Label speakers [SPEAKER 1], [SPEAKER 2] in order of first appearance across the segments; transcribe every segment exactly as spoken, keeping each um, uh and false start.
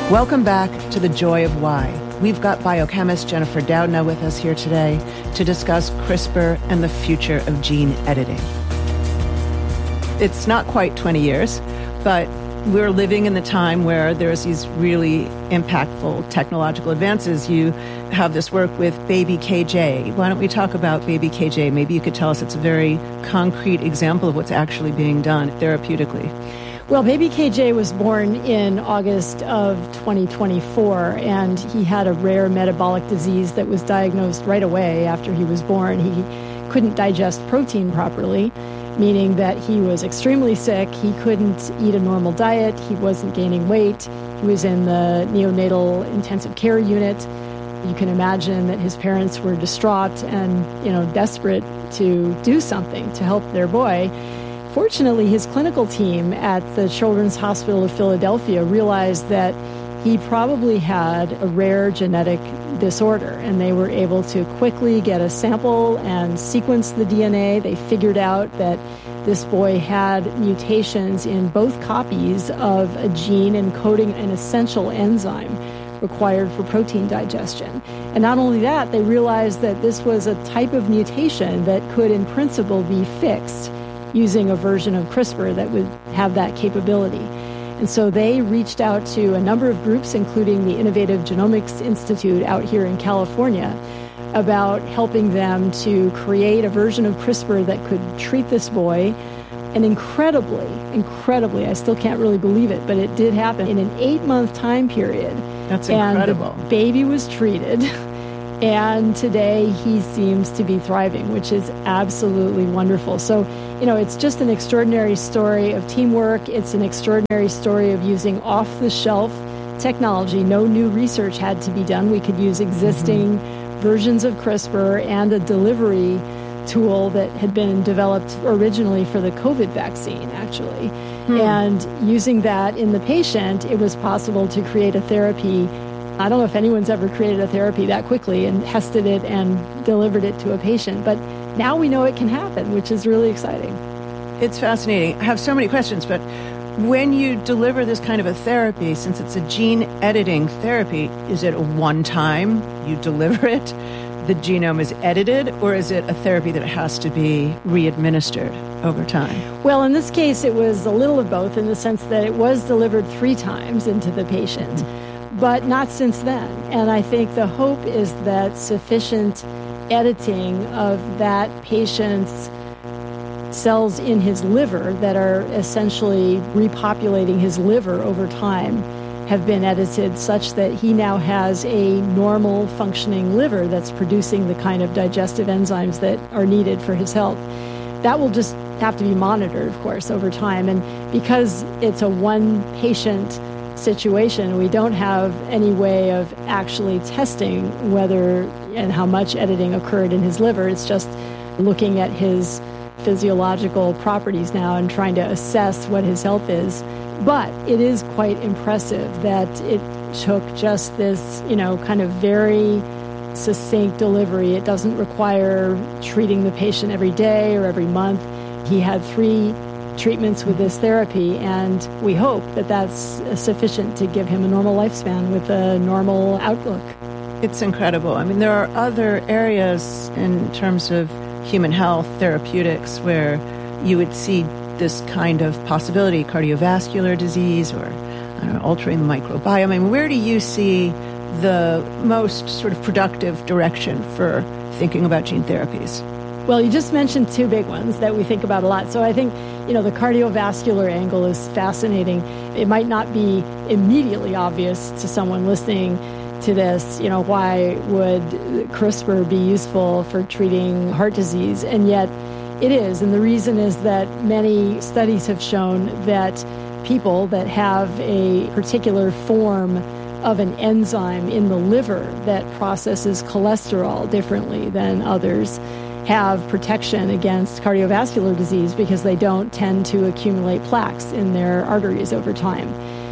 [SPEAKER 1] Welcome back to The Joy of Why. We've got biochemist Jennifer Doudna with us here today to discuss CRISPR and the future of gene editing. It's not quite twenty years, but we're living in the time where there's these really impactful technological advances. You have this work with Baby K J. Why don't we talk about Baby K J? Maybe you could tell us it's a very concrete example of what's actually being done therapeutically.
[SPEAKER 2] Well, Baby K J was born in August of twenty twenty-four, and he had a rare metabolic disease that was diagnosed right away after he was born. He couldn't digest protein properly, meaning that he was extremely sick. He couldn't eat a normal diet. He wasn't gaining weight. He was in the neonatal intensive care unit. You can imagine that his parents were distraught and, you know, desperate to do something to help their boy. Fortunately, his clinical team at the Children's Hospital of Philadelphia realized that he probably had a rare genetic disorder, and they were able to quickly get a sample and sequence the D N A. They figured out that this boy had mutations in both copies of a gene encoding an essential enzyme required for protein digestion. And not only that, they realized that this was a type of mutation that could, in principle, be fixed using a version of CRISPR that would have that capability. And so they reached out to a number of groups, including the Innovative Genomics Institute out here in California, about helping them to create a version of CRISPR that could treat this boy. And incredibly, incredibly, I still can't really believe it, but it did happen in an eight-month time period.
[SPEAKER 1] That's incredible.
[SPEAKER 2] And the baby was treated. And today he seems to be thriving, which is absolutely wonderful. So, you know, it's just an extraordinary story of teamwork. It's an extraordinary story of using off-the-shelf technology. No new research had to be done. We could use existing mm-hmm. versions of CRISPR and a delivery tool that had been developed originally for the COVID vaccine, actually. Hmm. And using that in the patient, it was possible to create a therapy. I don't know if anyone's ever created a therapy that quickly and tested it and delivered it to a patient, but now we know it can happen, which is really exciting.
[SPEAKER 1] It's fascinating. I have so many questions, but when you deliver this kind of a therapy, since it's a gene editing therapy, is it a one-time you deliver it, the genome is edited, or is it a therapy that has to be re-administered over time?
[SPEAKER 2] Well, in this case, it was a little of both in the sense that it was delivered three times into the patient. Mm-hmm. But not since then. And I think the hope is that sufficient editing of that patient's cells in his liver that are essentially repopulating his liver over time have been edited such that he now has a normal functioning liver that's producing the kind of digestive enzymes that are needed for his health. That will just have to be monitored, of course, over time. And because it's a one-patient situation, we don't have any way of actually testing whether and how much editing occurred in his liver. It's just looking at his physiological properties now and trying to assess what his health is. But it is quite impressive that it took just this, you know, kind of very succinct delivery. It doesn't require treating the patient every day or every month. He had three treatments with this therapy, and we hope that that's sufficient to give him a normal lifespan with a normal outlook.
[SPEAKER 1] It's incredible. I mean, there are other areas in terms of human health, therapeutics, where you would see this kind of possibility, cardiovascular disease or I don't know, altering the microbiome. I mean, where do you see the most sort of productive direction for thinking about gene therapies?
[SPEAKER 2] Well, you just mentioned two big ones that we think about a lot. So I think, you know, the cardiovascular angle is fascinating. It might not be immediately obvious to someone listening to this, you know, why would CRISPR be useful for treating heart disease? And yet it is. And the reason is that many studies have shown that people that have a particular form of an enzyme in the liver that processes cholesterol differently than others have protection against cardiovascular disease because they don't tend to accumulate plaques in their arteries over time.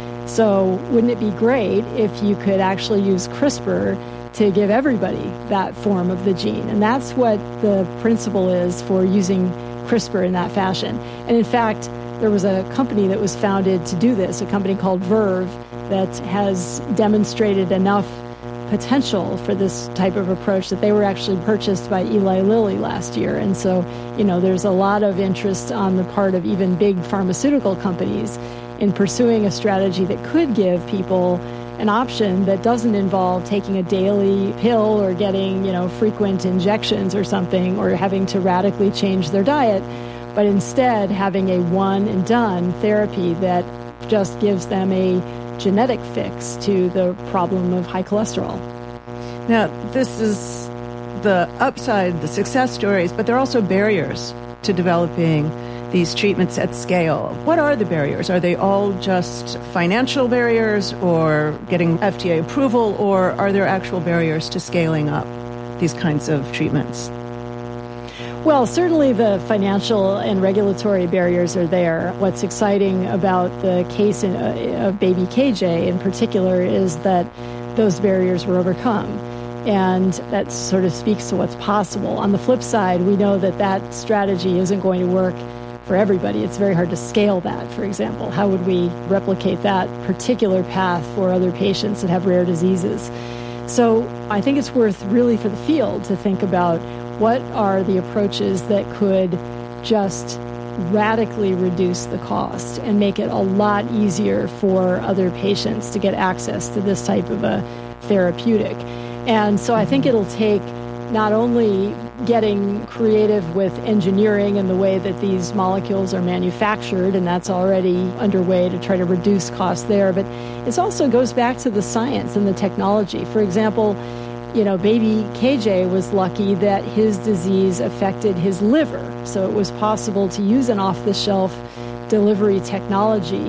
[SPEAKER 2] So wouldn't it be great if you could actually use CRISPR to give everybody that form of the gene? And that's what the principle is for using CRISPR in that fashion. And in fact, there was a company that was founded to do this, a company called Verve, that has demonstrated enough potential for this type of approach that they were actually purchased by Eli Lilly last year. And so, you know, there's a lot of interest on the part of even big pharmaceutical companies in pursuing a strategy that could give people an option that doesn't involve taking a daily pill or getting, you know, frequent injections or something, or having to radically change their diet, but instead having a one and done therapy that just gives them a genetic fix to the problem of high cholesterol.
[SPEAKER 1] Now, this is the upside, the success stories, but there are also barriers to developing these treatments at scale. What are the barriers? Are they all just financial barriers or getting F D A approval, or are there actual barriers to scaling up these kinds of treatments?
[SPEAKER 2] Well, certainly the financial and regulatory barriers are there. What's exciting about the case in, uh, of baby K J in particular is that those barriers were overcome. And that sort of speaks to what's possible. On the flip side, we know that that strategy isn't going to work for everybody. It's very hard to scale that, for example. How would we replicate that particular path for other patients that have rare diseases? So I think it's worth really for the field to think about what are the approaches that could just radically reduce the cost and make it a lot easier for other patients to get access to this type of a therapeutic. And so I think it'll take not only getting creative with engineering and the way that these molecules are manufactured, and that's already underway to try to reduce costs there, but it also goes back to the science and the technology. For example, you know, baby K J was lucky that his disease affected his liver. So it was possible to use an off-the-shelf delivery technology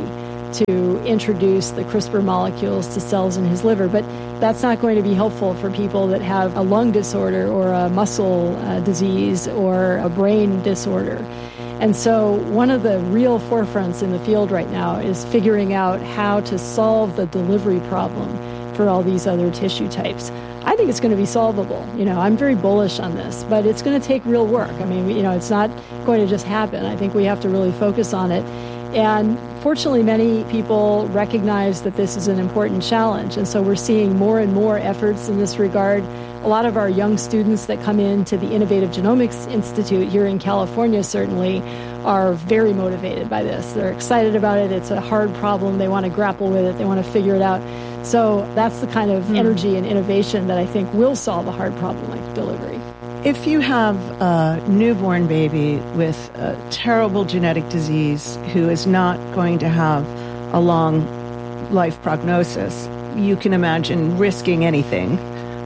[SPEAKER 2] to introduce the CRISPR molecules to cells in his liver. But that's not going to be helpful for people that have a lung disorder or a muscle uh, disease or a brain disorder. And so one of the real forefronts in the field right now is figuring out how to solve the delivery problem for all these other tissue types. I think it's going to be solvable. You know, I'm very bullish on this, but it's going to take real work. I mean, you know, it's not going to just happen. I think we have to really focus on it. And fortunately, many people recognize that this is an important challenge. And so we're seeing more and more efforts in this regard. A lot of our young students that come into the Innovative Genomics Institute here in California certainly are very motivated by this. They're excited about it. It's a hard problem. They want to grapple with it. They want to figure it out. So that's the kind of mm. energy and innovation that I think will solve a hard problem like delivery.
[SPEAKER 1] If you have a newborn baby with a terrible genetic disease who is not going to have a long life prognosis, you can imagine risking anything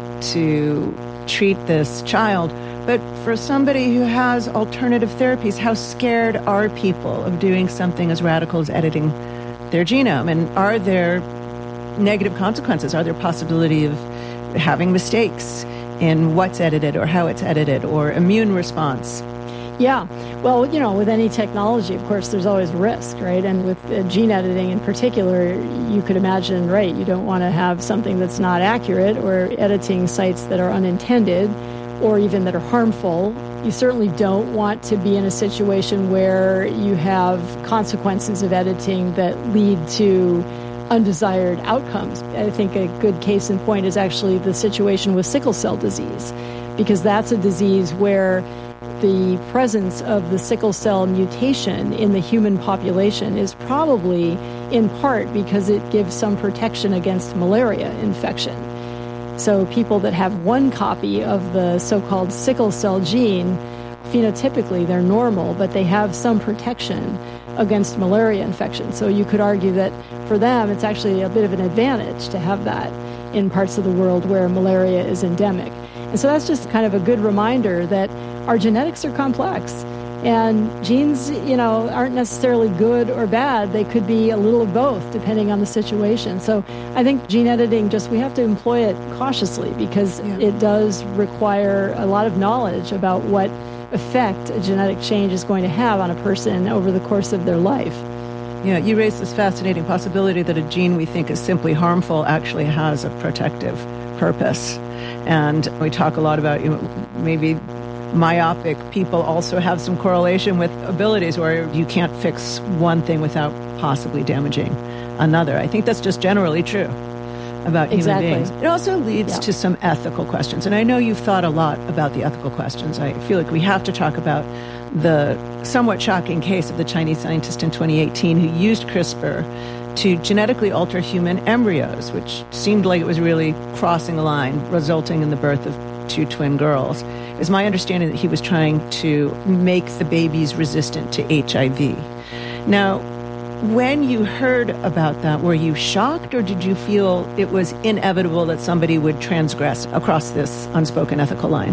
[SPEAKER 1] to treat this child. But for somebody who has alternative therapies, how scared are people of doing something as radical as editing their genome? And are there negative consequences? Are there possibility of having mistakes in what's edited or how it's edited, or immune response?
[SPEAKER 2] Yeah. Well, you know, with any technology, of course, there's always risk, right? And with uh, gene editing in particular, you could imagine, right, you don't want to have something that's not accurate or editing sites that are unintended or even that are harmful. You certainly don't want to be in a situation where you have consequences of editing that lead to undesired outcomes. I think a good case in point is actually the situation with sickle cell disease, because that's a disease where the presence of the sickle cell mutation in the human population is probably in part because it gives some protection against malaria infection. So people that have one copy of the so-called sickle cell gene, phenotypically they're normal, but they have some protection against malaria infection. So you could argue that for them, it's actually a bit of an advantage to have that in parts of the world where malaria is endemic. And so that's just kind of a good reminder that our genetics are complex, and genes, you know, aren't necessarily good or bad. They could be a little of both depending on the situation. So I think gene editing, just we have to employ it cautiously because yeah. it does require a lot of knowledge about what effect a genetic change is going to have on a person over the course of their life.
[SPEAKER 1] Yeah, you raise this fascinating possibility that a gene we think is simply harmful actually has a protective purpose. And we talk a lot about, you know, maybe myopic people also have some correlation with abilities where you can't fix one thing without possibly damaging another. I think that's just generally true about
[SPEAKER 2] exactly.
[SPEAKER 1] human beings. It also leads
[SPEAKER 2] yeah.
[SPEAKER 1] to some ethical questions. And I know you've thought a lot about the ethical questions. I feel like we have to talk about the somewhat shocking case of the Chinese scientist in twenty eighteen who used CRISPR to genetically alter human embryos, which seemed like it was really crossing a line, resulting in the birth of two twin girls. It's my understanding that he was trying to make the babies resistant to H I V. Now, when you heard about that, were you shocked, or did you feel it was inevitable that somebody would transgress across this unspoken ethical line?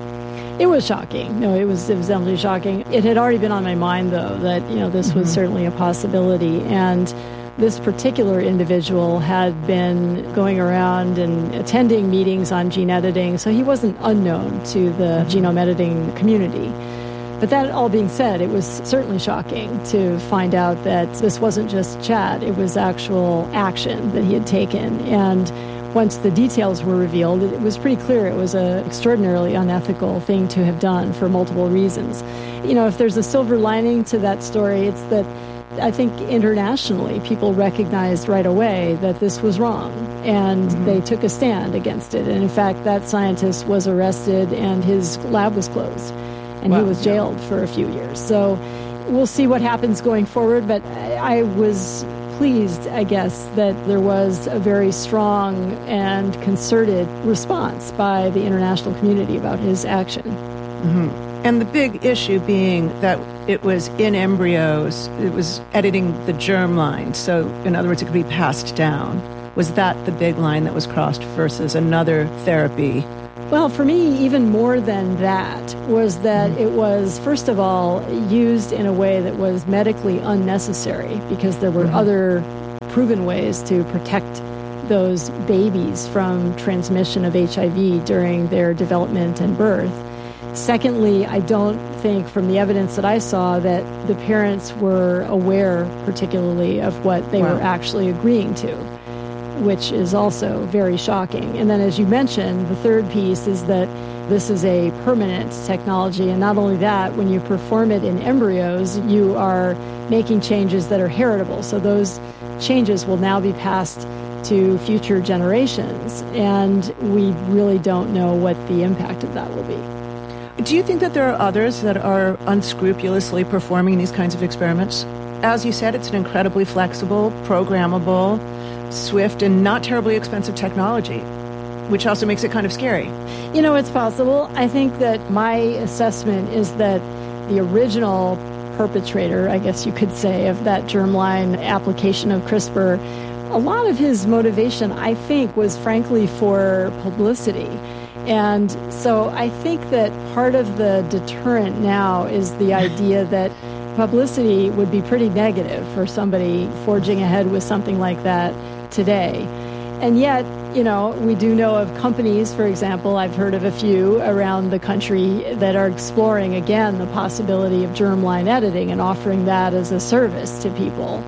[SPEAKER 2] It was shocking. No, it was, it was definitely shocking. It had already been on my mind, though, that, you know, this mm-hmm. was certainly a possibility. And this particular individual had been going around and attending meetings on gene editing, so he wasn't unknown to the genome editing community. But that all being said, it was certainly shocking to find out that this wasn't just chat, it was actual action that he had taken. And once the details were revealed, it was pretty clear it was an extraordinarily unethical thing to have done for multiple reasons. You know, if there's a silver lining to that story, it's that I think internationally people recognized right away that this was wrong, and mm-hmm. they took a stand against it. And in fact, that scientist was arrested and his lab was closed. And wow, he was jailed yeah. for a few years. So we'll see what happens going forward. But I was pleased, I guess, that there was a very strong and concerted response by the international community about his action.
[SPEAKER 1] Mm-hmm. And the big issue being that it was in embryos, it was editing the germline. So in other words, it could be passed down. Was that the big line that was crossed versus another therapy?
[SPEAKER 2] Well, for me, even more than that was that it was, first of all, used in a way that was medically unnecessary because there were mm-hmm. other proven ways to protect those babies from transmission of H I V during their development and birth. Secondly, I don't think from the evidence that I saw that the parents were aware particularly of what they wow. were actually agreeing to, which is also very shocking. And then, as you mentioned, the third piece is that this is a permanent technology. And not only that, when you perform it in embryos, you are making changes that are heritable. So those changes will now be passed to future generations. And we really don't know what the impact of that will be.
[SPEAKER 1] Do you think that there are others that are unscrupulously performing these kinds of experiments? As you said, it's an incredibly flexible, programmable, swift, and not terribly expensive technology, which also makes it kind of scary.
[SPEAKER 2] You know, it's possible. I think that my assessment is that the original perpetrator, I guess you could say, of that germline application of CRISPR, a lot of his motivation, I think, was frankly for publicity. And so I think that part of the deterrent now is the idea that publicity would be pretty negative for somebody forging ahead with something like that today. And yet, you know, we do know of companies, for example, I've heard of a few around the country that are exploring, again, the possibility of germline editing and offering that as a service to people.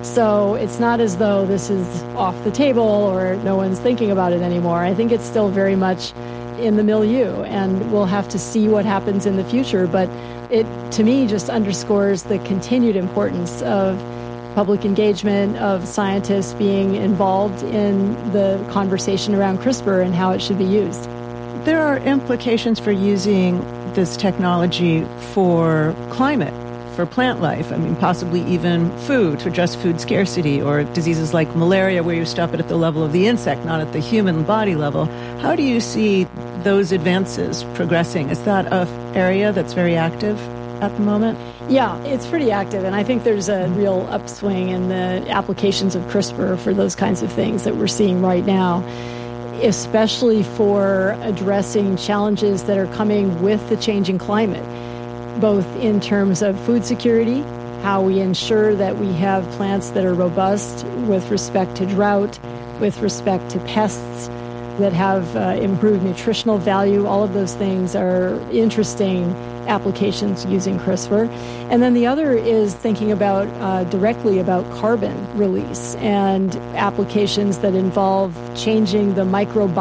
[SPEAKER 2] So it's not as though this is off the table or no one's thinking about it anymore. I think it's still very much in the milieu, and we'll have to see what happens in the future. But it, to me, just underscores the continued importance of public engagement, of scientists being involved in the conversation around CRISPR and how it should be used.
[SPEAKER 1] There are implications for using this technology for climate, for plant life. I mean, possibly even food, to address food scarcity, or diseases like malaria where you stop it at the level of the insect, not at the human body level. How do you see those advances progressing? Is that an area that's very active at the moment?
[SPEAKER 2] Yeah, it's pretty active, and I think there's a real upswing in the applications of CRISPR for those kinds of things that we're seeing right now, especially for addressing challenges that are coming with the changing climate, both in terms of food security, how we ensure that we have plants that are robust with respect to drought, with respect to pests, that have uh, improved nutritional value. All of those things are interesting applications using CRISPR. And then the other is thinking about uh, directly about carbon release and applications that involve changing the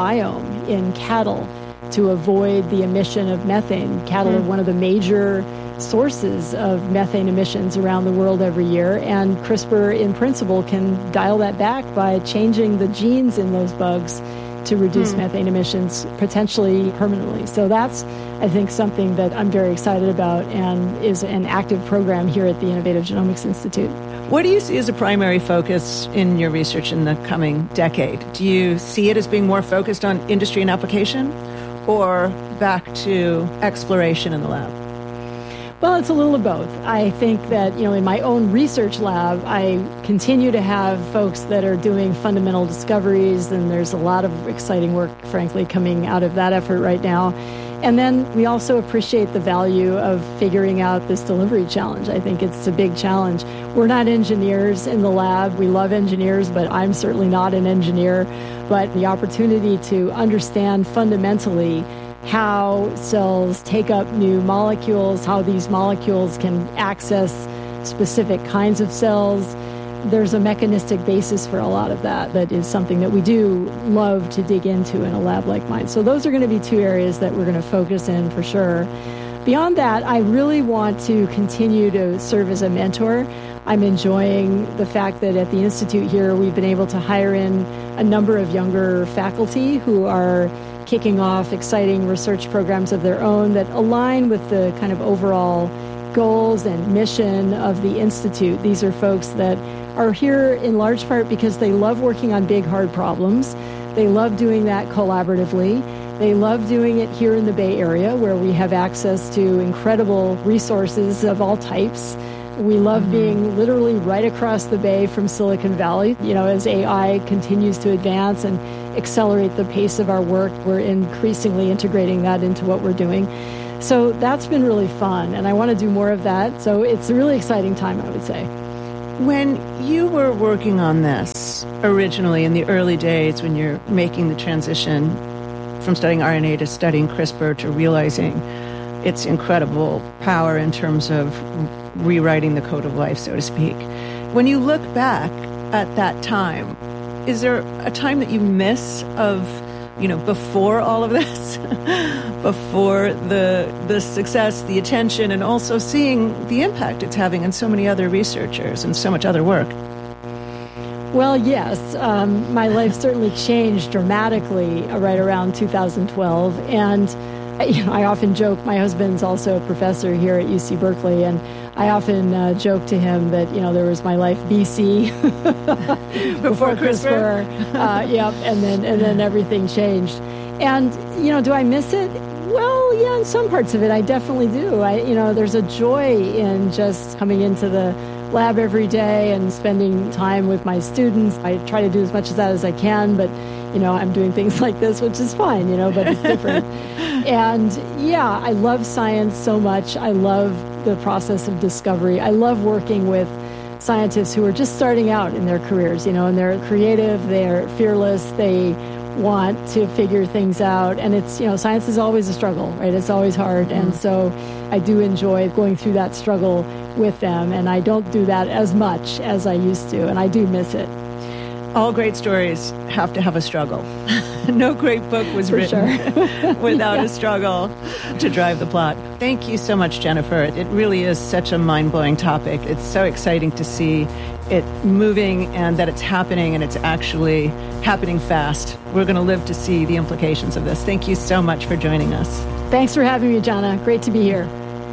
[SPEAKER 2] microbiome in cattle to avoid the emission of methane. Cattle mm. are one of the major sources of methane emissions around the world every year. And CRISPR, in principle, can dial that back by changing the genes in those bugs to reduce hmm. methane emissions, potentially permanently. So that's, I think, something that I'm very excited about and is an active program here at the Innovative Genomics Institute.
[SPEAKER 1] What do you see as a primary focus in your research in the coming decade? Do you see it as being more focused on industry and application, or back to exploration in the lab?
[SPEAKER 2] Well, it's a little of both. I think that, you know, in my own research lab, I continue to have folks that are doing fundamental discoveries, and there's a lot of exciting work, frankly, coming out of that effort right now. And then we also appreciate the value of figuring out this delivery challenge. I think it's a big challenge. We're not engineers in the lab. We love engineers, but I'm certainly not an engineer. But the opportunity to understand fundamentally how cells take up new molecules, how these molecules can access specific kinds of cells. There's a mechanistic basis for a lot of that that is something that we do love to dig into in a lab like mine. So those are going to be two areas that we're going to focus in for sure. Beyond that, I really want to continue to serve as a mentor. I'm enjoying the fact that at the Institute here, we've been able to hire in a number of younger faculty who are kicking off exciting research programs of their own that align with the kind of overall goals and mission of the Institute. These are folks that are here in large part because they love working on big, hard problems. They love doing that collaboratively. They love doing it here in the Bay Area, where we have access to incredible resources of all types. We love mm-hmm. being literally right across the bay from Silicon Valley. You know, as A I continues to advance and accelerate the pace of our work, we're increasingly integrating that into what we're doing. So that's been really fun, and I want to do more of that. So it's a really exciting time, I would say.
[SPEAKER 1] When you were working on this originally in the early days, when you're making the transition from studying R N A to studying CRISPR to realizing its incredible power in terms of rewriting the code of life, so to speak, when you look back at that time, is there a time that you miss of, you know, before all of this, before the the success, the attention, and also seeing the impact it's having on so many other researchers and so much other work?
[SPEAKER 2] Well, yes. Um, my life certainly changed dramatically right around two thousand twelve. And you know, I often joke, my husband's also a professor here at U C Berkeley, and I often uh, joke to him that, you know, there was my life B C
[SPEAKER 1] before, before CRISPR.
[SPEAKER 2] CRISPR. uh, yep, and then and then everything changed. And, you know, do I miss it? Well, yeah, in some parts of it, I definitely do. I, you know, there's a joy in just coming into the lab every day and spending time with my students. I try to do as much of that as I can, but, you know, I'm doing things like this, which is fine, you know, but it's different. And yeah, I love science so much. I love the process of discovery. I love working with scientists who are just starting out in their careers, you know, and they're creative, they're fearless, they want to figure things out. And it's, you know, science is always a struggle, right? It's always hard. Mm-hmm. And so I do enjoy going through that struggle with them. And I don't do that as much as I used to. And I do miss it.
[SPEAKER 1] All great stories have to have a struggle. No great book was
[SPEAKER 2] For
[SPEAKER 1] written
[SPEAKER 2] sure.
[SPEAKER 1] without
[SPEAKER 2] yeah.
[SPEAKER 1] a struggle to drive the plot. Thank you so much, Jennifer. It really is such a mind-blowing topic. It's so exciting to see it moving and that it's happening, and it's actually happening fast. We're going to live to see the implications of this. Thank you so much for joining us.
[SPEAKER 2] Thanks for having me, Jana. Great to be here.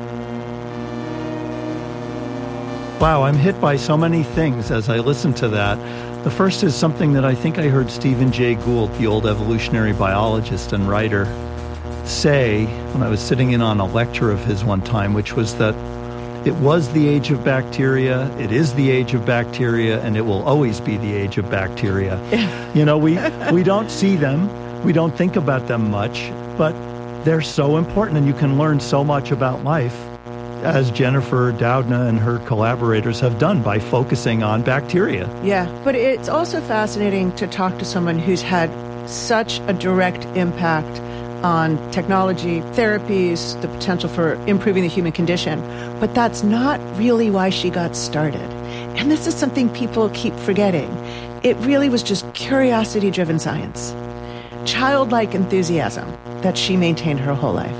[SPEAKER 3] Wow, I'm hit by so many things as I listen to that. The first is something that I think I heard Stephen Jay Gould, the old evolutionary biologist and writer, say when I was sitting in on a lecture of his one time, which was that it was the age of bacteria, it is the age of bacteria, and it will always be the age of bacteria. You know, we, we don't see them, we don't think about them much, but they're so important, and you can learn so much about life, as Jennifer Doudna and her collaborators have done by focusing on bacteria.
[SPEAKER 1] Yeah, but it's also fascinating to talk to someone who's had such a direct impact on technology, therapies, the potential for improving the human condition. But that's not really why she got started. And this is something people keep forgetting. It really was just curiosity-driven science, childlike enthusiasm that she maintained her whole life.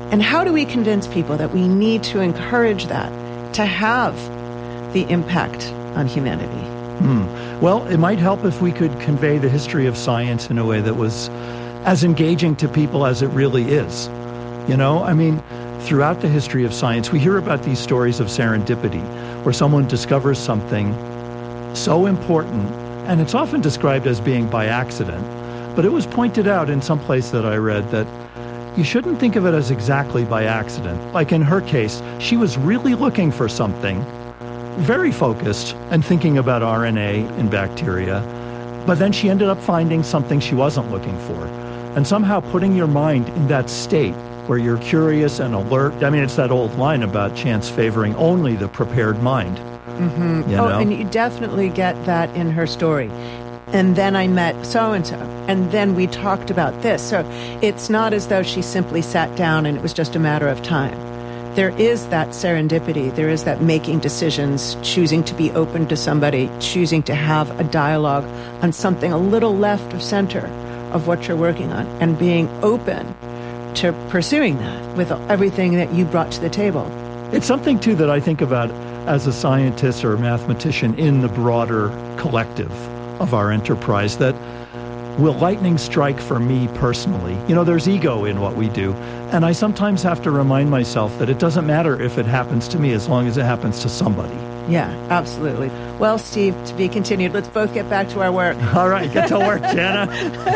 [SPEAKER 1] And how do we convince people that we need to encourage that to have the impact on humanity?
[SPEAKER 3] Hmm. Well, it might help if we could convey the history of science in a way that was as engaging to people as it really is. You know, I mean, throughout the history of science, we hear about these stories of serendipity, where someone discovers something so important, and it's often described as being by accident. But it was pointed out in some place that I read that you shouldn't think of it as exactly by accident. Like in her case, she was really looking for something, very focused and thinking about R N A and bacteria, but then she ended up finding something she wasn't looking for. And somehow putting your mind in that state where you're curious and alert. I mean, it's that old line about chance favoring only the prepared mind.
[SPEAKER 1] Mm-hmm.
[SPEAKER 3] You
[SPEAKER 1] oh,
[SPEAKER 3] know?
[SPEAKER 1] And you definitely get that in her story. And then I met so-and-so, and then we talked about this. So it's not as though she simply sat down and it was just a matter of time. There is that serendipity. There is that making decisions, choosing to be open to somebody, choosing to have a dialogue on something a little left of center of what you're working on, and being open to pursuing that with everything that you brought to the table.
[SPEAKER 3] It's something, too, that I think about as a scientist or a mathematician in the broader collective of our enterprise, that will lightning strike for me personally? You know, there's ego in what we do, and I sometimes have to remind myself that it doesn't matter if it happens to me as long as it happens to somebody.
[SPEAKER 1] Yeah, absolutely. Well, Steve, to be continued. Let's both get back to our work.
[SPEAKER 3] All right, get to work, Jana.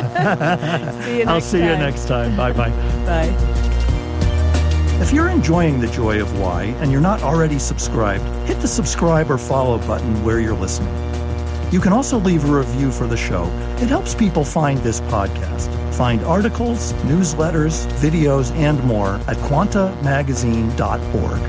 [SPEAKER 1] See you next
[SPEAKER 3] I'll see
[SPEAKER 1] time.
[SPEAKER 3] you next time. Bye-bye.
[SPEAKER 1] Bye.
[SPEAKER 3] If you're enjoying The Joy of Why and you're not already subscribed, hit the subscribe or follow button where you're listening. You can also leave a review for the show. It helps people find this podcast. Find articles, newsletters, videos, and more at quanta magazine dot org.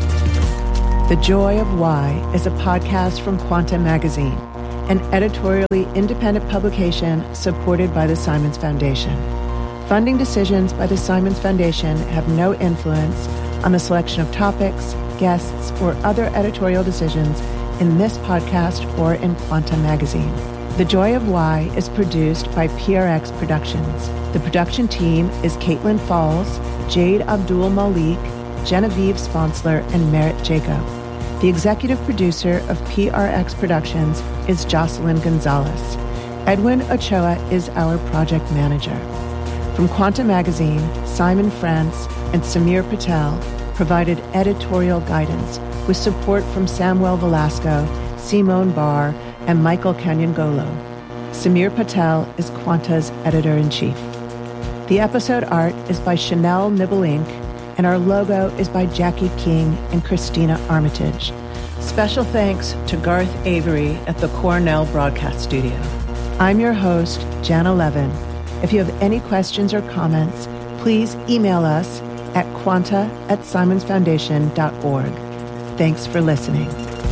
[SPEAKER 1] The Joy of Why is a podcast from Quanta Magazine, an editorially independent publication supported by the Simons Foundation. Funding decisions by the Simons Foundation have no influence on the selection of topics, guests, or other editorial decisions in this podcast or in Quanta Magazine. The Joy of Why is produced by P R X Productions. The production team is Caitlin Falls, Jade Abdul Malik, Genevieve Sponsler, and Merritt Jacob. The executive producer of P R X Productions is Jocelyn Gonzalez. Edwin Ochoa is our project manager. From Quanta Magazine, Simon France and Samir Patel provided editorial guidance with support from Samuel Velasco, Simone Barr, and Michael Canyangolo. Samir Patel is Quanta's editor-in-chief. The episode art is by Chanel Nibelink, and our logo is by Jackie King and Christina Armitage. Special thanks to Garth Avery at the Cornell Broadcast Studio. I'm your host, Jana Levin. If you have any questions or comments, please email us at quanta at simons foundation dot org. Thanks for listening.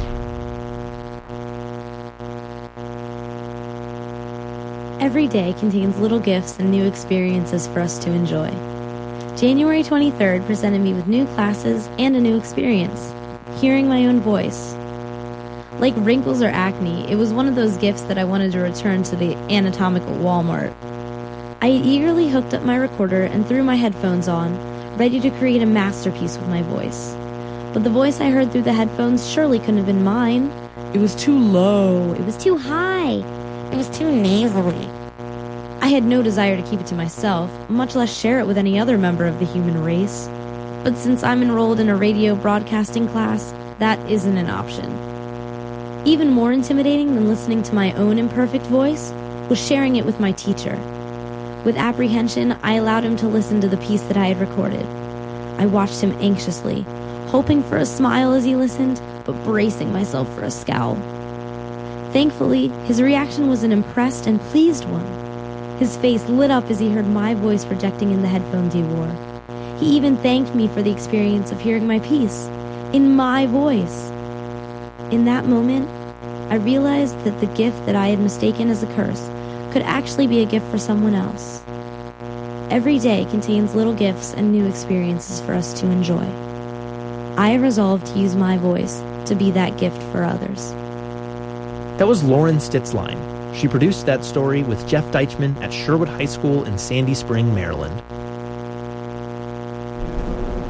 [SPEAKER 4] Every day contains little gifts and new experiences for us to enjoy. January twenty-third presented me with new classes and a new experience, hearing my own voice. Like wrinkles or acne, it was one of those gifts that I wanted to return to the anatomical Walmart. I eagerly hooked up my recorder and threw my headphones on, ready to create a masterpiece with my voice. But the voice I heard through the headphones surely couldn't have been mine. It was too low. It was too high. It was too nasally. I had no desire to keep it to myself, much less share it with any other member of the human race. But since I'm enrolled in a radio broadcasting class, that isn't an option. Even more intimidating than listening to my own imperfect voice was sharing it with my teacher. With apprehension, I allowed him to listen to the piece that I had recorded. I watched him anxiously, hoping for a smile as he listened, but bracing myself for a scowl. Thankfully, his reaction was an impressed and pleased one. His face lit up as he heard my voice projecting in the headphones he wore. He even thanked me for the experience of hearing my piece, in my voice. In that moment, I realized that the gift that I had mistaken as a curse could actually be a gift for someone else. Every day contains little gifts and new experiences for us to enjoy. I have resolved to use my voice to be that gift for others.
[SPEAKER 5] That was Lauren Stitzline. She produced that story with Jeff Deichman at Sherwood High School in Sandy Spring, Maryland.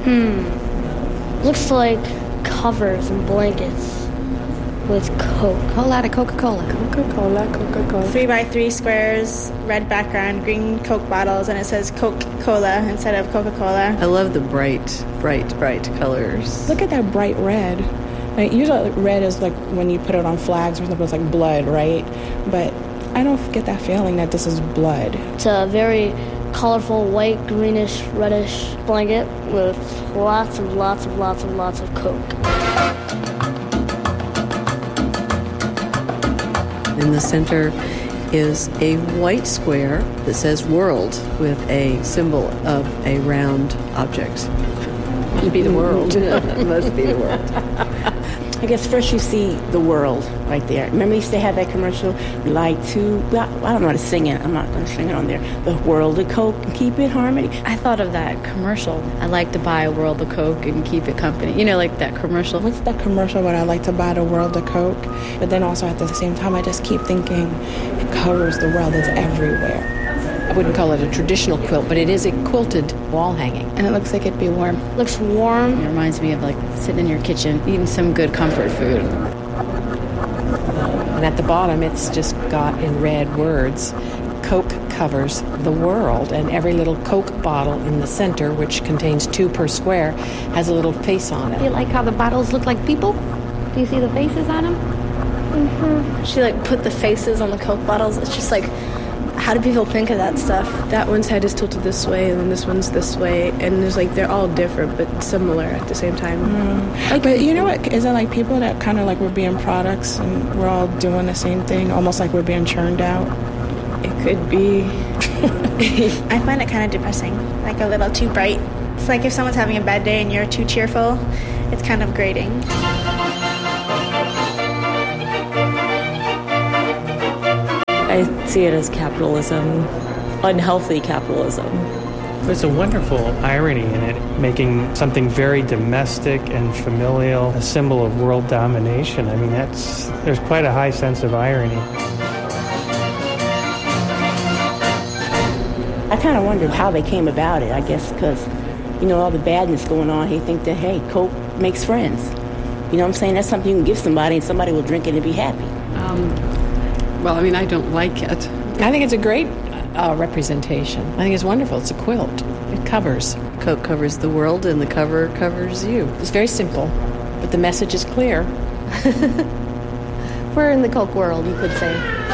[SPEAKER 6] Hmm. Looks like covers and blankets with Coke.
[SPEAKER 7] A whole lot of Coca-Cola.
[SPEAKER 8] Coca-Cola, Coca-Cola.
[SPEAKER 9] Three by three squares, red background, green Coke bottles, and it says Coca-Cola instead of Coca-Cola.
[SPEAKER 10] I love the bright, bright, bright colors.
[SPEAKER 8] Look at that bright red. Like, usually red is like when you put it on flags or something, it's like blood, right? But I don't get that feeling that this is blood.
[SPEAKER 6] It's a very colorful white, greenish, reddish blanket with lots and lots and lots and lots of Coke.
[SPEAKER 10] In the center is a white square that says world with a symbol of a round object.
[SPEAKER 7] It'd be the world.
[SPEAKER 10] It must be the world.
[SPEAKER 11] I guess first you see the world right there. Remember they used to have that commercial, we like to, well, I don't know how to sing it. I'm not going to sing it on there. The world of Coke and keep it harmony.
[SPEAKER 7] I thought of that commercial. I like to buy a world of Coke and keep it company. You know, like that commercial.
[SPEAKER 8] What's that commercial when I like to buy the world of Coke? But then also at the same time, I just keep thinking it covers the world. It's everywhere.
[SPEAKER 12] I wouldn't call it a traditional quilt, but it is a quilted wall hanging.
[SPEAKER 7] And it looks like it'd be warm.
[SPEAKER 6] Looks warm.
[SPEAKER 7] It reminds me of like sitting in your kitchen, eating some good comfort food.
[SPEAKER 12] And at the bottom, it's just got in red words, Coke covers the world. And every little Coke bottle in the center, which contains two per square, has a little face on it.
[SPEAKER 4] Do you like how the bottles look like people? Do you see the faces on them?
[SPEAKER 9] Mm-hmm. She like put the faces on the Coke bottles. It's just like, how do people think of that stuff?
[SPEAKER 13] That one's head is tilted this way, and then this one's this way, and there's like they're all different but similar at the same time.
[SPEAKER 8] Mm. Like, but you know what? Is it like people that kind of like we're being products and we're all doing the same thing, almost like we're being churned out?
[SPEAKER 13] It could be.
[SPEAKER 9] I find it kind of depressing, like a little too bright. It's like if someone's having a bad day and you're too cheerful, it's kind of grating.
[SPEAKER 14] I see it as capitalism, unhealthy capitalism.
[SPEAKER 15] There's a wonderful irony in it, making something very domestic and familial a symbol of world domination. I mean, that's there's quite a high sense of irony.
[SPEAKER 11] I kind of wonder how they came about it, I guess, because, you know, all the badness going on, they think that, hey, Coke makes friends. You know what I'm saying? That's something you can give somebody and somebody will drink it and be happy.
[SPEAKER 12] Um, well, I mean, I don't like it. I think it's a great uh, representation. I think it's wonderful. It's a quilt. It covers.
[SPEAKER 10] Coke covers the world and the cover covers you.
[SPEAKER 12] It's very simple, but the message is clear.
[SPEAKER 7] We're in the Coke world, you could say.